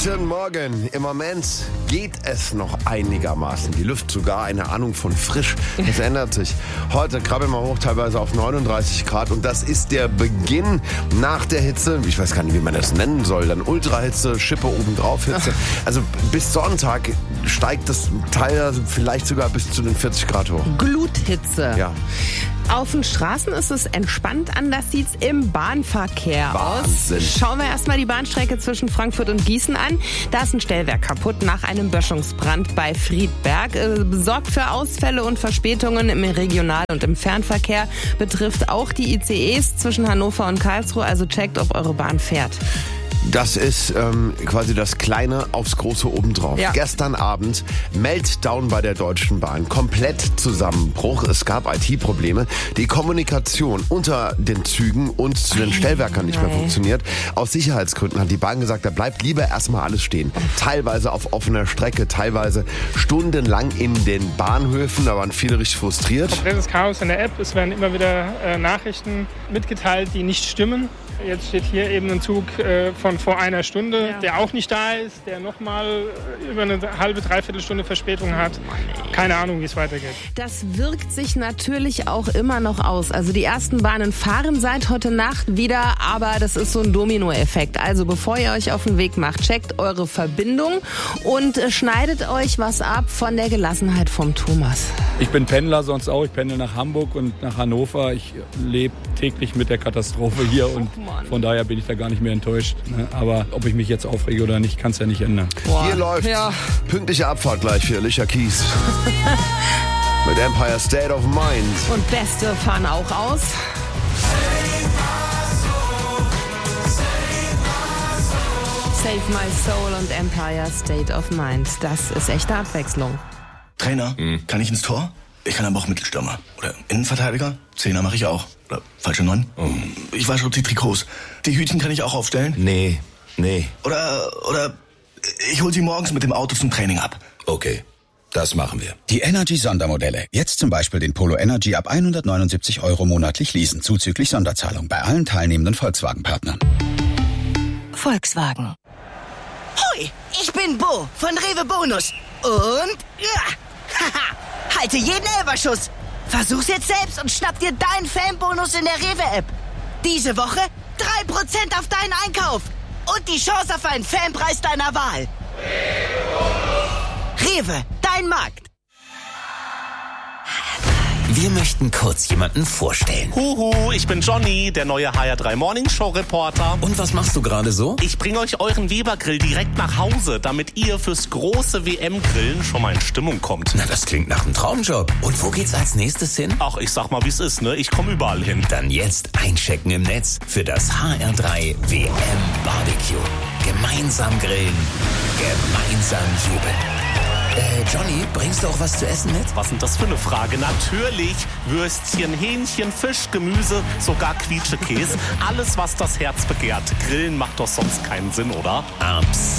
Guten Morgen. Im Moment geht es noch einigermaßen. Die Luft sogar eine Ahnung von frisch. Das ändert sich. Heute krabbeln wir hoch teilweise auf 39 Grad und das ist der Beginn nach der Hitze. Ich weiß gar nicht, wie man das nennen soll. Dann Ultrahitze, Schippe obendrauf Hitze. Also bis Sonntag steigt das Teil vielleicht sogar bis zu den 40 Grad hoch. Gluthitze. Ja. Auf den Straßen ist es entspannt, anders sieht's im Bahnverkehr Wahnsinn. aus. Schauen wir erstmal die Bahnstrecke zwischen Frankfurt und Gießen an. Da ist ein Stellwerk kaputt nach einem Böschungsbrand bei Friedberg. Sorgt für Ausfälle und Verspätungen im Regional- und im Fernverkehr. Betrifft auch die ICEs zwischen Hannover und Karlsruhe. Also checkt, ob eure Bahn fährt. Das ist quasi das Kleine aufs Große obendrauf. Ja. Gestern Abend Meltdown bei der Deutschen Bahn. Komplett Zusammenbruch. Es gab IT-Probleme. Die Kommunikation unter den Zügen und zu den Stellwerkern nicht mehr funktioniert. Aus Sicherheitsgründen hat die Bahn gesagt, da bleibt lieber erstmal alles stehen. Teilweise auf offener Strecke, teilweise stundenlang in den Bahnhöfen. Da waren viele richtig frustriert. Komplettes Chaos in der App. Es werden immer wieder Nachrichten mitgeteilt, die nicht stimmen. Jetzt steht hier eben ein Zug von vor einer Stunde, der auch nicht da ist, der nochmal über eine halbe, dreiviertel Stunde Verspätung hat. Keine Ahnung, wie es weitergeht. Das wirkt sich natürlich auch immer noch aus. Also die ersten Bahnen fahren seit heute Nacht wieder, aber das ist so ein Dominoeffekt. Also bevor ihr euch auf den Weg macht, checkt eure Verbindung und schneidet euch was ab von der Gelassenheit vom Thomas. Ich bin Pendler sonst auch. Ich pendel nach Hamburg und nach Hannover. Ich lebe täglich mit der Katastrophe hier und von daher bin ich da gar nicht mehr enttäuscht. Aber ob ich mich jetzt aufrege oder nicht, kann es ja nicht ändern. Boah. Hier läuft pünktliche Abfahrt gleich für Alicia Keys. Mit Empire State of Mind. Und Beste fahren auch aus. Save My Soul und Empire State of Mind. Das ist echte Abwechslung. Trainer, kann ich ins Tor? Ich kann aber auch Mittelstürmer. Oder Innenverteidiger? Zehner mache ich auch. Oder falsche 9. Ich wasche die Trikots. Die Hütchen kann ich auch aufstellen? Nee. Oder ich hol sie morgens mit dem Auto zum Training ab. Okay, das machen wir. Die Energy-Sondermodelle. Jetzt zum Beispiel den Polo Energy ab 179 € monatlich leasen, zuzüglich Sonderzahlung bei allen teilnehmenden Volkswagen-Partnern. Volkswagen. Hoi, ich bin Bo von Rewe Bonus. Und halte jeden Elferschuss. Versuch's jetzt selbst und schnapp dir deinen Fanbonus in der Rewe-App. Diese Woche 3% auf deinen Einkauf. Und die Chance auf einen Fanpreis deiner Wahl. Rewe, dein Markt. Wir möchten kurz jemanden vorstellen. Huhu, ich bin Johnny, der neue HR3 Morning Show Reporter. Und was machst du gerade so? Ich bringe euch euren Weber-Grill direkt nach Hause, damit ihr fürs große WM-Grillen schon mal in Stimmung kommt. Na, das klingt nach einem Traumjob. Und wo geht's als nächstes hin? Ach, ich sag mal, wie es ist, ne? Ich komme überall hin. Dann jetzt einchecken im Netz für das HR3 WM Barbecue. Gemeinsam grillen, gemeinsam jubeln. Johnny, bringst du auch was zu essen mit? Was sind das für eine Frage? Natürlich Würstchen, Hähnchen, Fisch, Gemüse, sogar Quietschekäse. Alles, was das Herz begehrt. Grillen macht doch sonst keinen Sinn, oder? Absolut.